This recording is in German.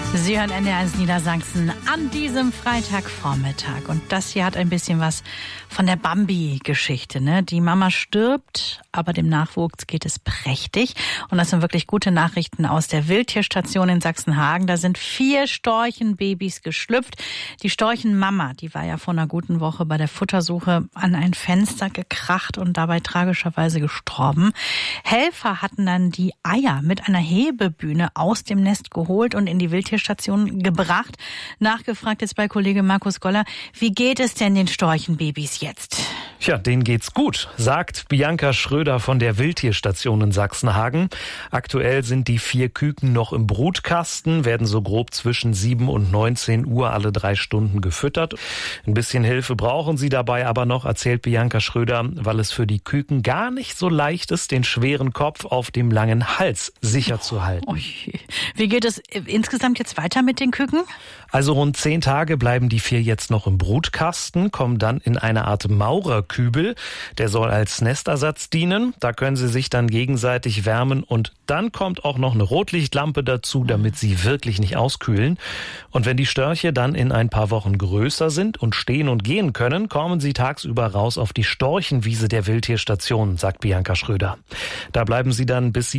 Sie hören NDR1 Niedersachsen an diesem Freitagvormittag. Und das hier hat ein bisschen was von der Bambi-Geschichte, ne? Die Mama stirbt, aber dem Nachwuchs geht es prächtig. Und das sind wirklich gute Nachrichten aus der Wildtierstation in Sachsenhagen. Da sind 4 Storchenbabys geschlüpft. Die Storchenmama, die war ja vor einer guten Woche bei der Futtersuche an ein Fenster gekracht und dabei tragischerweise gestorben. Helfer hatten dann die Eier mit einer Hebebühne aus dem Nest geholt und in die Wildtierstation gebracht. Nachgefragt jetzt bei Kollege Markus Goller, wie geht es denn den Storchenbabys jetzt? Ja, denen geht's gut, sagt Bianca Schröder von der Wildtierstation in Sachsenhagen. Aktuell sind die 4 Küken noch im Brutkasten, werden so grob zwischen 7 und 19 Uhr alle 3 Stunden gefüttert. Ein bisschen Hilfe brauchen sie dabei aber noch, erzählt Bianca Schröder, weil es für die Küken gar nicht so leicht ist, den schweren Kopf auf dem langen Hals sicher zu halten. Wie geht es insgesamt jetzt weiter mit den Küken? Also rund 10 Tage bleiben die 4 jetzt noch im Brutkasten, kommen dann in eine Art Maurerkübel. Der soll als Nestersatz dienen. Da können sie sich dann gegenseitig wärmen und dann kommt auch noch eine Rotlichtlampe dazu, damit sie wirklich nicht auskühlen. Und wenn die Störche dann in ein paar Wochen größer sind und stehen und gehen können, kommen sie tagsüber raus auf die Storchenwiese der Wildtierstation, sagt Bianca Schröder. Da bleiben sie dann, bis sie